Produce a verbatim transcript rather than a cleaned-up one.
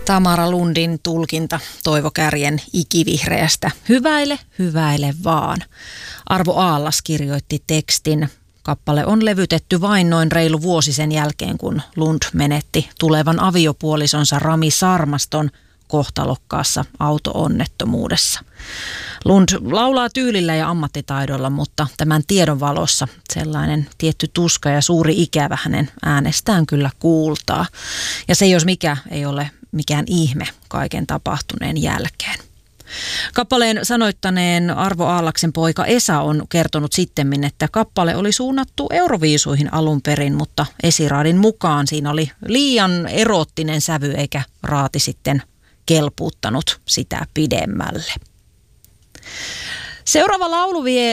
Tamara Lundin tulkinta Toivo Kärjen Ikivihreästä. Hyväile, hyväile vaan. Arvo Aallas kirjoitti tekstin. Kappale on levytetty vain noin reilu vuosi sen jälkeen, kun Lund menetti tulevan aviopuolisonsa Rami Sarmaston kohtalokkaassa auto-onnettomuudessa. Lund laulaa tyylillä ja ammattitaidolla, mutta tämän tiedon valossa sellainen tietty tuska ja suuri ikävä hänen äänestään kyllä kuultaa. Ja se jos mikä ei ole mikään ihme kaiken tapahtuneen jälkeen. Kappaleen sanoittaneen Arvo Aallaksen poika Esa on kertonut sittemmin, että kappale oli suunnattu Euroviisuihin alun perin, mutta esiraadin mukaan siinä oli liian eroottinen sävy eikä raati sitten kelpuuttanut sitä pidemmälle. Seuraava laulu vie